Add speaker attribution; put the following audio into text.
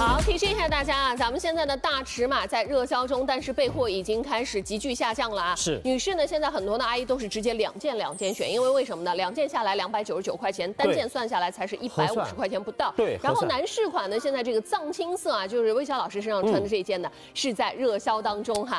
Speaker 1: 好，提示一下大家啊，咱们现在的大尺码在热销中，但是备货已经开始急剧下降了啊。
Speaker 2: 是，
Speaker 1: 女士呢，现在很多的阿姨都是直接两件选，因为什么呢？2件下来299块钱，单件算下来才是150块钱不到。
Speaker 2: 对。
Speaker 1: 然后男士款呢，现在这个藏青色啊，就是魏晓老师身上穿的这一件呢，是在热销当中哈。